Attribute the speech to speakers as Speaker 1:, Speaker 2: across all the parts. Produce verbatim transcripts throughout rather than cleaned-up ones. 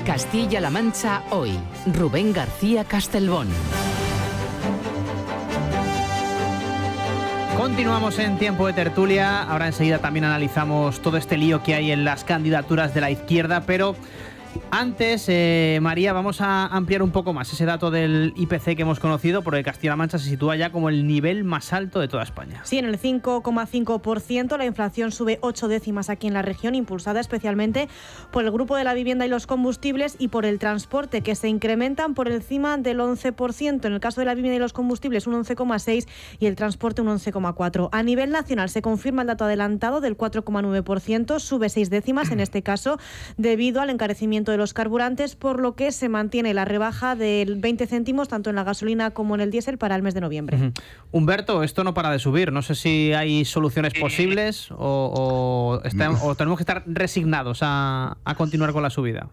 Speaker 1: Castilla-La Mancha hoy. Rubén García Castelbón.
Speaker 2: Continuamos en tiempo de tertulia. Ahora enseguida también analizamos todo este lío que hay en las candidaturas de la izquierda, pero antes, eh, María, vamos a ampliar un poco más ese dato del I P C que hemos conocido, porque Castilla-La Mancha se sitúa ya como el nivel más alto de toda España.
Speaker 3: Sí, en el cinco coma cinco por ciento, la inflación sube ocho décimas aquí en la región, impulsada especialmente por el grupo de la vivienda y los combustibles y por el transporte, que se incrementan por encima del once por ciento. En el caso de la vivienda y los combustibles, un once coma seis por ciento y el transporte un once coma cuatro por ciento. A nivel nacional se confirma el dato adelantado del cuatro coma nueve por ciento, sube seis décimas en este caso, debido al encarecimiento de los carburantes, por lo que se mantiene la rebaja del veinte céntimos tanto en la gasolina como en el diésel para el mes de noviembre.
Speaker 2: Uh-huh. Humberto, esto no para de subir. No sé si hay soluciones posibles o, o, está, o tenemos que estar resignados a, a continuar con la subida.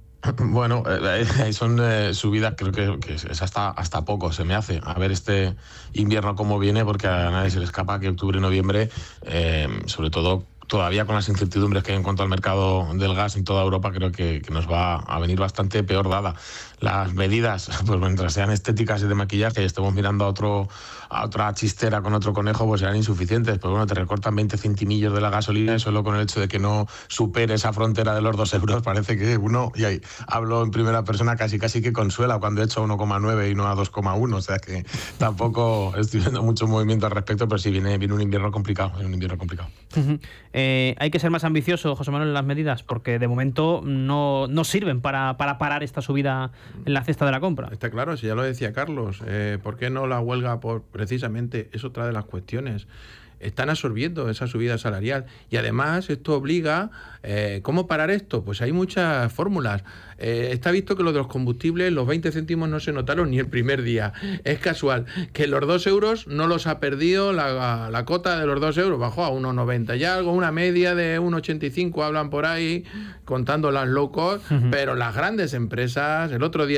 Speaker 4: Bueno, eh, son eh, subidas, creo que, que es hasta, hasta poco, se me hace. A ver este invierno cómo viene, porque a nadie se le escapa que octubre y noviembre, eh, sobre todo todavía con las incertidumbres que hay en cuanto al mercado del gas en toda Europa, creo que, que nos va a venir bastante peor dada. Las medidas, pues mientras sean estéticas y de maquillaje y estemos mirando a otro a otra chistera con otro conejo, pues serán insuficientes. Pues bueno, te recortan veinte centimillos de la gasolina y solo con el hecho de que no supere esa frontera de los dos euros, parece que uno, y ahí hablo en primera persona, casi casi que consuela cuando he hecho a uno coma nueve y no a dos coma uno, o sea que tampoco estoy viendo mucho movimiento al respecto, pero sí viene, viene un invierno complicado, viene un invierno complicado.
Speaker 2: Uh-huh. Eh, hay que ser más ambicioso, José Manuel, en las medidas, porque de momento no, no sirven para, para parar esta subida en la cesta de la compra.
Speaker 5: Está claro, si ya lo decía Carlos, eh, ¿por qué no la huelga? Por, precisamente es otra de las cuestiones. Están absorbiendo esa subida salarial y además esto obliga, eh, ¿cómo parar esto? Pues hay muchas fórmulas. Eh, está visto que lo de los combustibles, los veinte céntimos no se notaron ni el primer día. Es casual que los dos euros no los ha perdido, la, la cota de los dos euros bajó a uno noventa y algo, una media de uno ochenta y cinco hablan por ahí, contando las low cost, uh-huh. Pero las grandes empresas, el otro día